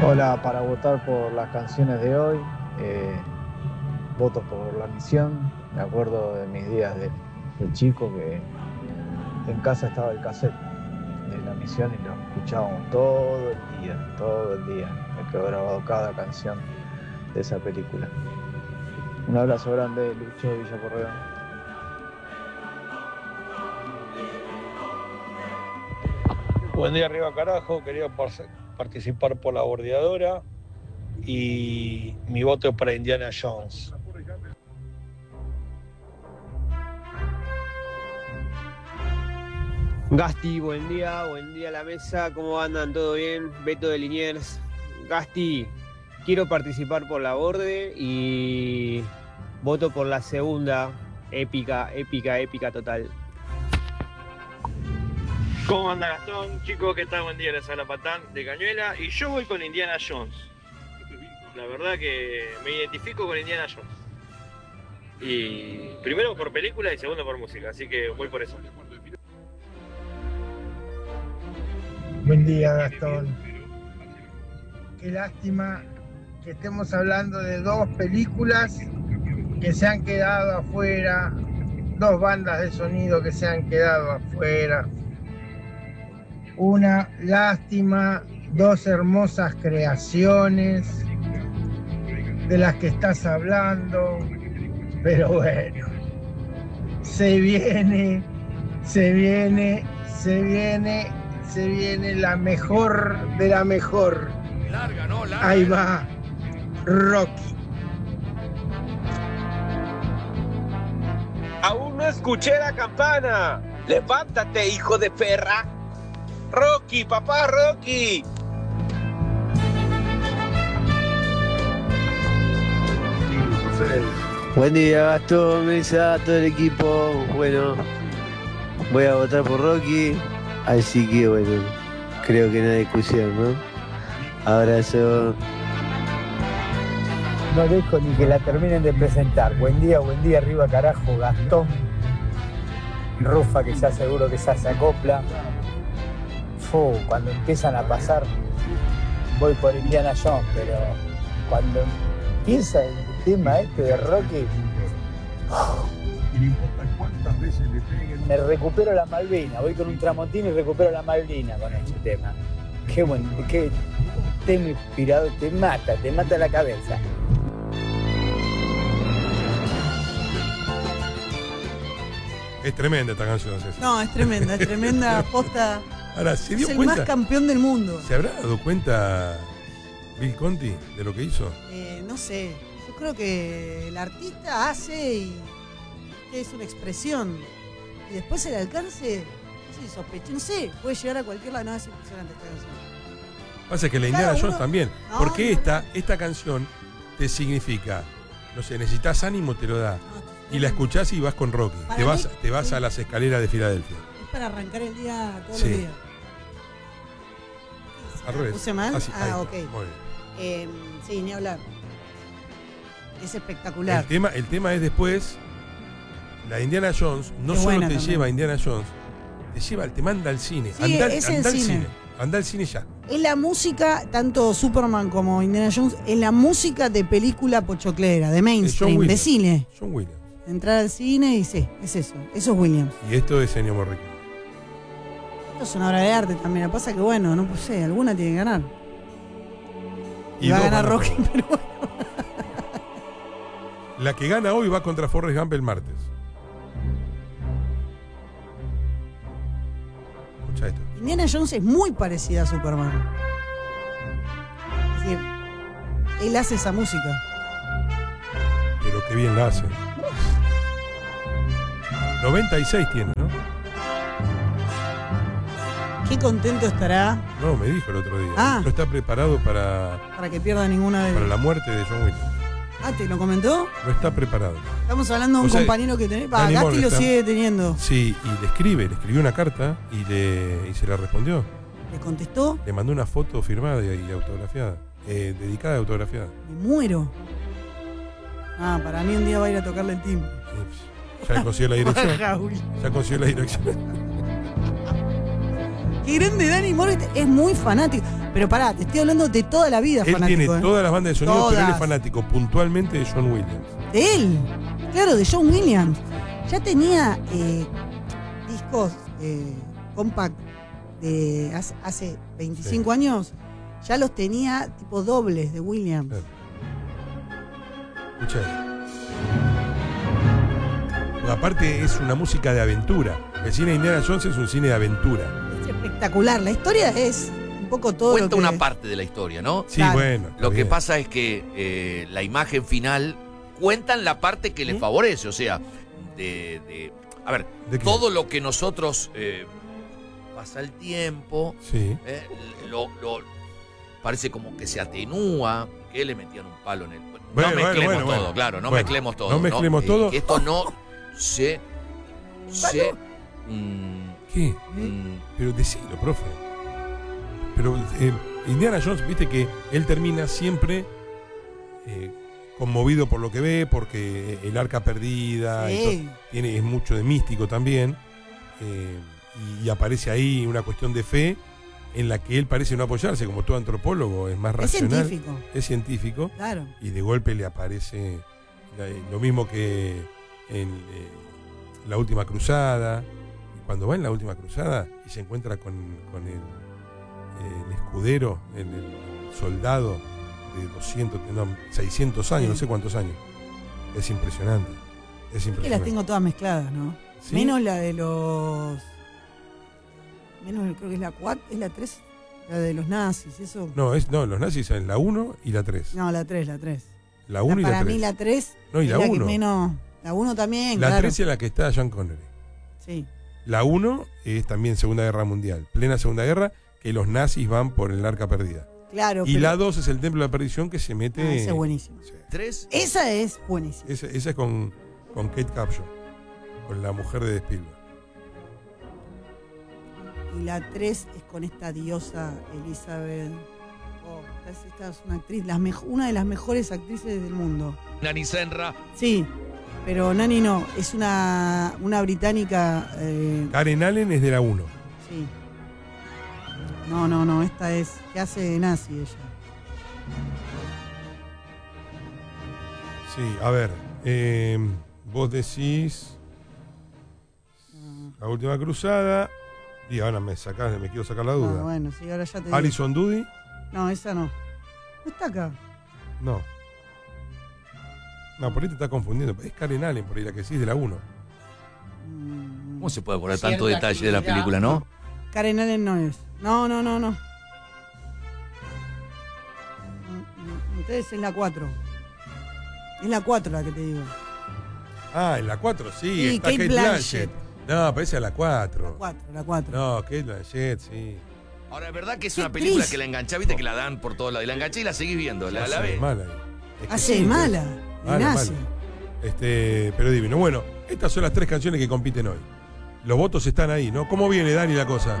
Hola, para votar por las canciones de hoy, eh, voto por La Misión. Me acuerdo de mis días de chico que en casa estaba el cassette de La Misión y lo escuchábamos todo el día, todo el día. Me quedó grabado cada canción de esa película. Un abrazo grande, Lucho Villacorreo. Buen día arriba carajo, quería participar por la bordeadora y mi voto es para Indiana Jones. Gasti, buen día a la mesa, ¿cómo andan? ¿Todo bien? Beto de Liniers. Gasti, quiero participar por la borde y voto por la segunda, épica, épica, épica total. ¿Cómo anda Gastón? Chicos, ¿qué tal? Buen día, les habla Patán de Cañuela y yo voy con Indiana Jones. La verdad que me identifico con Indiana Jones. Y primero por película y segundo por música, así que voy por eso. Buen día, Gastón. Qué lástima que estemos hablando de dos películas que se han quedado afuera, dos bandas de sonido que se han quedado afuera. Una lástima, dos hermosas creaciones de las que estás hablando, pero bueno, se viene la mejor de la mejor. Larga, ¿no? Larga. Ahí va, Rocky. Aún no escuché la campana. Levántate, hijo de perra. Rocky, papá, Rocky. Buen día, Gastón, Mesa, todo el equipo. Bueno, voy a votar por Rocky, así que bueno, creo que no hay discusión, ¿no? Abrazo. No dejo ni que la terminen de presentar. Buen día, arriba carajo, Gastón. Rufa, que ya seguro que ya se acopla. Cuando empiezan a pasar, voy por Indiana Jones, pero cuando empieza el tema este de Rocky, me recupero la Malvina. Voy con un tramontín y recupero la Malvina con este tema. Qué bueno, qué tema inspirado, te mata la cabeza. Es tremenda esta canción, César. No, es tremenda posta. Ahora, ¿se dio Es el cuenta? más campeón del mundo. ¿Se habrá dado cuenta Bill Conti de lo que hizo? No sé, yo creo que el artista hace y es una expresión. Y después el alcance, no sé, puede llegar a cualquier lado. No, es impresionante esta canción. Pasa que la Indiana Jones también. Porque esta canción te significa, no sé, necesitas ánimo, te lo da. Y la escuchás y vas con Rocky. Te vas a las escaleras de Filadelfia. Es para arrancar el día todos los días. Al revés. ¿Puse mal? Ok. Muy bien. Sí, ni hablar. Es espectacular. El tema es después, la Indiana Jones no solo te lleva a Indiana Jones, te manda al cine. Sí, anda es al el cine. cine. Anda al cine ya. Es la música, tanto Superman como Indiana Jones, es la música de película pochoclera, de mainstream, de cine. John Williams. Entrar al cine y sí, es eso. Eso es Williams. Y esto es Ennio Morricone. Esto es una obra de arte también. Lo que pasa es que, bueno, no sé, alguna tiene que ganar. Y va a ganar Rocky, pero bueno. La que gana hoy va contra Forrest Gump el martes. Escucha esto. Indiana Jones es muy parecida a Superman. Es decir, él hace esa música. Pero qué bien la hace. 96 tiene, ¿no? Qué contento estará. No, me dijo el otro día. No está preparado para que pierda ninguna de... Para la muerte de John Williams. ¿Te lo comentó? No está preparado. Estamos hablando de un compañero que tenés. Gasti lo sigue teniendo. Sí, y le escribió una carta y se la respondió. ¿Le contestó? Le mandó una foto firmada y autografiada. Dedicada y autografiada. Me muero. Para mí un día va a ir a tocarle el timbre. Ya consiguió la dirección. Ya consiguió la dirección. Qué grande Dani Morris, es muy fanático. Pero pará, te estoy hablando de toda la vida Él fanático. tiene todas las bandas de sonido, pero él es Todas. fanático puntualmente de John Williams. De él, claro, de John Williams. Ya tenía discos compact de hace 25 años, ya los tenía tipo dobles de Williams. Claro. Escucha. Porque aparte es una música de aventura. El cine de Indiana Jones es un cine de aventura. Es espectacular. La historia es un poco todo Cuenta lo que... una parte de la historia, ¿no? Sí, Claro. bueno. Lo que bien. pasa es que la imagen final cuentan la parte que le favorece, o sea, a ver, ¿De qué? todo lo que nosotros pasa el tiempo, Sí. parece como que se atenúa, que le metían un palo en el... Bueno, no mezclemos bueno. todo, claro, no Bueno, mezclemos todo. no mezclemos todo. Que esto no se... ¿Qué? Pero decilo, profe. Pero Indiana Jones, viste que él termina siempre conmovido por lo que ve, porque el arca perdida Sí. es mucho de místico también, y aparece ahí una cuestión de fe en la que él parece no apoyarse, como todo antropólogo, es más Es racional. científico. Es científico. Claro. Y de golpe le aparece lo mismo que en la última cruzada. Cuando va en la última cruzada y se encuentra con el escudero, el soldado de 600 años, no sé cuántos años. Es impresionante. Es Que las impresionante. tengo todas mezcladas, ¿no? ¿Sí? Menos la de los... Menos creo que es la 4, es la 3, la de los nazis, eso. No, los nazis son la 1 y la 3. No, la 3, la 3. La 1 y la 3. Para mí la 3 No, y es la la que 1. menos... La 1 también, La claro. 3 es la que está Sean Connery. Sí. La 1 es también Segunda Guerra Mundial, plena Segunda Guerra, que los nazis van por el arca perdida. Claro. Y pero- la 2 es el Templo de la Perdición que se mete... Ah, esa es buenísima. Sí. Esa es buenísima. Esa es con Kate Capshaw, con la mujer de Spielberg. Y la 3 es con esta diosa Elizabeth. Oh, esta es una actriz, una de las mejores actrices del mundo. Nani Senra. Sí, pero Nani no, es una británica. Karen Allen es de la 1. Sí. No, esta es que hace de nazi ella. Sí, a ver, vos decís La Última Cruzada, y ahora me quiero sacar la duda. Ah, bueno, sí, ahora ya te digo. Alison Doody, No, esa no. No está acá. no. No, por ahí te estás confundiendo. Es Karen Allen, por ahí la que sí es de la 1. ¿Cómo se puede acordar tanto detalle de la película, no? Karen Allen no es. No. Entonces es la 4. Es la 4 la que te digo. Ah, en la 4 sí, Sí, está Kate Kate Blanchett. Blanchett. No, pero esa es la 4. La 4. No, Kate Blanchett, sí. Ahora, es verdad que es Qué una película triste. que la enganchás, viste que la dan por todos lados. Y la enganché y la seguís viendo. La Hace ves. mala ahí. Es que Hace sí, mala. mala, nazi. mala. Pero divino. Bueno, estas son las 3 canciones que compiten hoy. Los votos están ahí, ¿no? ¿Cómo viene, Dani, la cosa?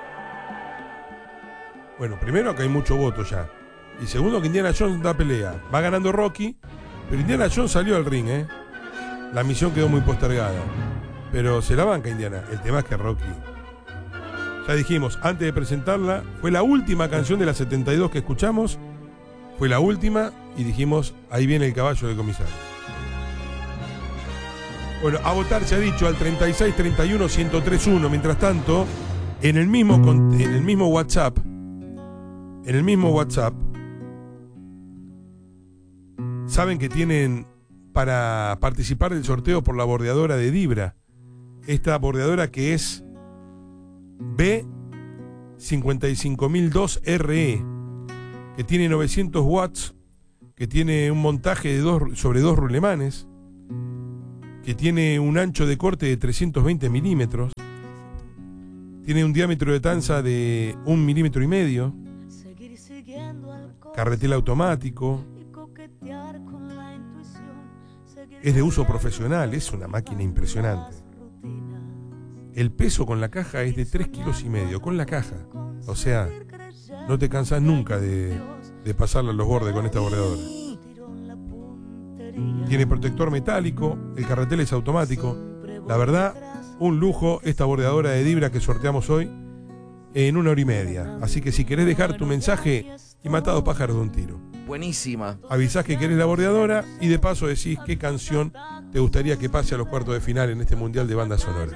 Bueno, primero que hay mucho voto ya. Y segundo que Indiana Jones da pelea. Va ganando Rocky, pero Indiana Jones salió al ring, ¿eh? La misión quedó muy postergada. Pero se la banca Indiana. El tema es que Rocky... Ya dijimos, antes de presentarla, fue la última canción de las 72 que escuchamos. Fue la última y dijimos, ahí viene el caballo del comisario. Bueno, a votar se ha dicho al 3631-1031. Mientras tanto, en el mismo WhatsApp, saben que tienen para participar del sorteo por la bordeadora de Dibra. Esta bordeadora que es B55002RE, que tiene 900 watts, que tiene un montaje sobre 2 rulemanes, que tiene un ancho de corte de 320 milímetros, tiene un diámetro de tanza de 1,5 milímetros, carretel automático, es de uso profesional, es una máquina impresionante. El peso con la caja es de 3,5 kilos, con la caja. O sea, no te cansas nunca de pasarla a los bordes con esta bordeadora. Tiene protector metálico, el carretel es automático. La verdad, un lujo esta bordeadora de Dibra que sorteamos hoy. en 1 hora y media. Así que si querés dejar tu mensaje y matá a 2 pájaros de un tiro. Buenísima. Avisás que querés La Bordeadora y de paso decís qué canción te gustaría que pase a los cuartos de final en este Mundial de Banda Sonora.